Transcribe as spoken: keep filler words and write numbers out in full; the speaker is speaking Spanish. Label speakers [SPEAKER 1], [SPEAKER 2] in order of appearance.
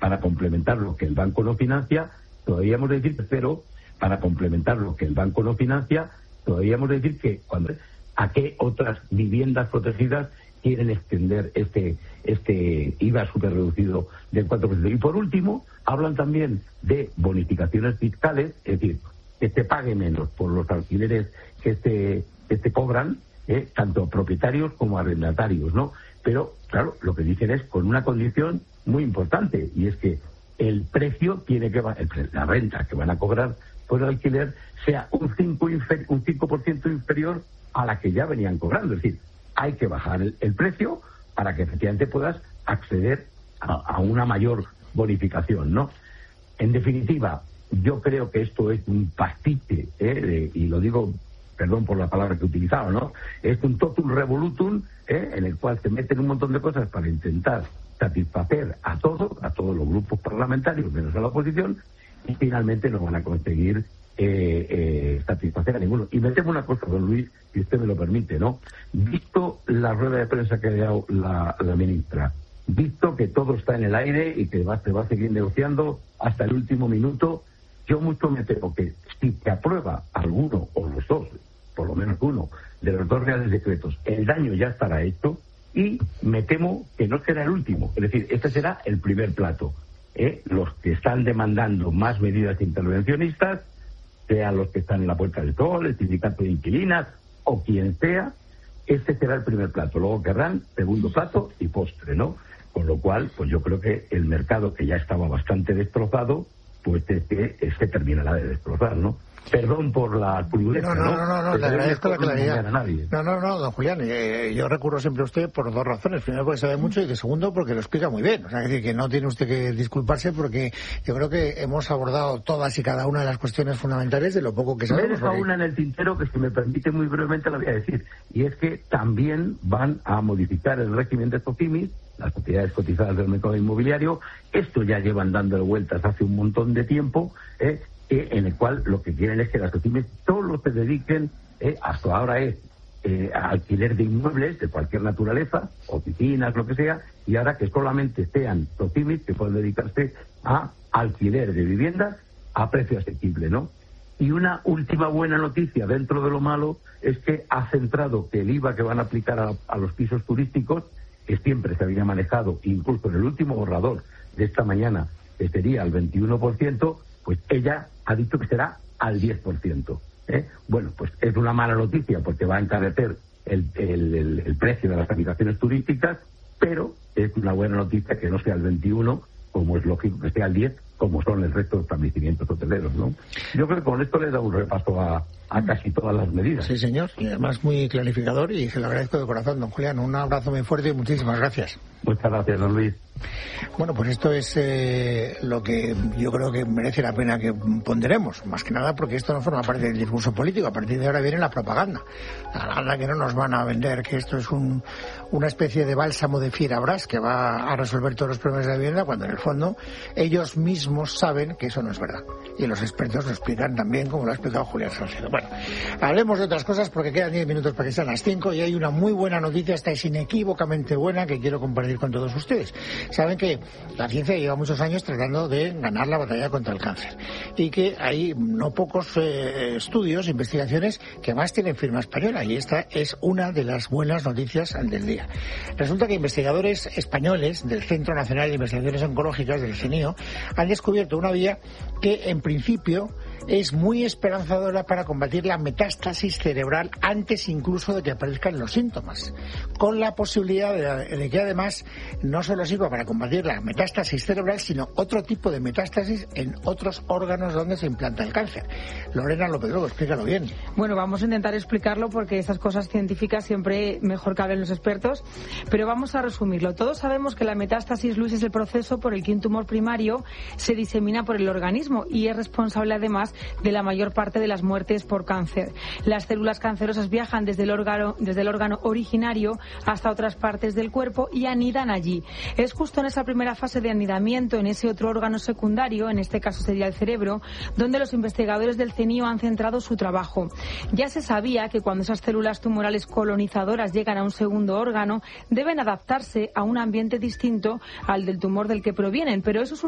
[SPEAKER 1] para complementar lo que el banco no financia, todavía hemos de decir, tercero, para complementar lo que el banco no financia, todavía hemos de decir que cuando a qué otras viviendas protegidas quieren extender este este I V A súper reducido del cuatro por ciento. Y por último, hablan también de bonificaciones fiscales, es decir, que se pague menos por los alquileres que se, que se cobran, eh, tanto propietarios como arrendatarios, ¿no? Pero, claro, lo que dicen es con una condición muy importante, y es que el precio tiene que, la renta que van a cobrar por el alquiler sea un cinco por ciento inferior a la que ya venían cobrando. Es decir, hay que bajar el, el precio para que efectivamente puedas acceder a, a una mayor bonificación, ¿no? En definitiva, yo creo que esto es un pastiche, ¿eh? de, y lo digo, perdón por la palabra que he utilizado, ¿no? Es un totum revolutum, ¿eh? en el cual se meten un montón de cosas para intentar satisfacer a todos, a todos los grupos parlamentarios, menos a la oposición, y finalmente no van a conseguir eh, eh, satisfacer a ninguno. Y me temo una cosa, don Luis, si usted me lo permite, ¿no? Visto la rueda de prensa que ha dado la, la ministra, visto que todo está en el aire y que va, se va a seguir negociando hasta el último minuto, yo mucho me temo que si se aprueba alguno o los dos, por lo menos uno, de los dos reales decretos, el daño ya estará hecho, y me temo que no será el último. Es decir, este será el primer plato. ¿eh? Los que están demandando más medidas intervencionistas, sean los que están en la Puerta del Sol, el sindicato de inquilinas o quien sea, este será el primer plato. Luego querrán segundo plato y postre, ¿no? Con lo cual, pues yo creo que el mercado, que ya estaba bastante destrozado, pues este, este terminará de destrozar, ¿no? Perdón por la crudeza,
[SPEAKER 2] no, no, no, no, no, le agradezco la claridad.
[SPEAKER 1] No,
[SPEAKER 2] no, no, don Julián, eh, yo recurro siempre a usted por dos razones. Primero, porque sabe mucho, y que segundo, porque lo explica muy bien. O sea, es decir, que no tiene usted que disculparse, porque yo creo que hemos abordado todas y cada una de las cuestiones fundamentales de lo poco que sabemos.
[SPEAKER 1] Me deja una en el tintero que, si me permite muy brevemente, la voy a decir, y es que también van a modificar el régimen de SOCIMIS, las sociedades cotizadas del mercado inmobiliario. Esto ya llevan dando vueltas hace un montón de tiempo, ¿eh? en el cual lo que quieren es que las SOCIMIS solo se dediquen, eh, hasta ahora es eh, a alquiler de inmuebles de cualquier naturaleza, oficinas, lo que sea, y ahora que solamente sean SOCIMIS que pueden dedicarse a alquiler de viviendas a precio asequible, ¿no? Y una última buena noticia dentro de lo malo es que ha centrado que el I V A que van a aplicar a, a los pisos turísticos, que siempre se había manejado, incluso en el último borrador de esta mañana, que sería al veintiuno por ciento, pues ella ha dicho que será al diez por ciento. ¿eh? Bueno, pues es una mala noticia porque va a encarecer el, el, el, el precio de las habitaciones turísticas, pero es una buena noticia que no sea el veintiuno, como es lógico que sea el diez, como son el resto de establecimientos hoteleros, ¿no? Yo creo que con esto le he dado un repaso a, a casi todas las medidas.
[SPEAKER 2] Sí, señor, y además muy clarificador, y se lo agradezco de corazón, don Julián. Un abrazo muy fuerte y muchísimas gracias.
[SPEAKER 1] Muchas gracias, don Luis.
[SPEAKER 2] Bueno, pues esto es eh, lo que yo creo que merece la pena que ponderemos, más que nada porque esto no forma parte del discurso político. A partir de ahora viene la propaganda, la propaganda que no nos van a vender que esto es un, una especie de bálsamo de Fierabras que va a resolver todos los problemas de la vivienda, cuando en el fondo ellos mismos saben que eso no es verdad, y los expertos lo explican también, como lo ha explicado Julián Salcedo. Bueno, hablemos de otras cosas porque quedan diez minutos para que sean las cinco, y hay una muy buena noticia, esta es inequívocamente buena, que quiero compartir con todos ustedes. Saben que la ciencia lleva muchos años tratando de ganar la batalla contra el cáncer, y que hay no pocos eh, estudios, investigaciones que más tienen firma española, y esta es una de las buenas noticias del día. Resulta que investigadores españoles del Centro Nacional de Investigaciones Oncológicas, del CENIO, han descubierto una vía que en principio es muy esperanzadora para combatir la metástasis cerebral antes incluso de que aparezcan los síntomas, con la posibilidad de, de que además no solo sirva para combatir la metástasis cerebral, sino otro tipo de metástasis en otros órganos donde se implanta el cáncer. Lorena López Lobo, explícalo bien.
[SPEAKER 3] Bueno, vamos a intentar explicarlo porque esas cosas científicas siempre mejor que hablen los expertos, pero vamos a resumirlo. Todos sabemos que la metástasis, Luis, es el proceso por el que un tumor primario se disemina por el organismo y es responsable además de la mayor parte de las muertes por cáncer. Las células cancerosas viajan desde el órgano, desde el órgano originario hasta otras partes del cuerpo y anidan allí. Es justo en esa primera fase de anidamiento, en ese otro órgano secundario, en este caso sería el cerebro, donde los investigadores del CENIO han centrado su trabajo. Ya se sabía que cuando esas células tumorales colonizadoras llegan a un segundo órgano, deben adaptarse a un ambiente distinto al del tumor del que provienen, pero eso es un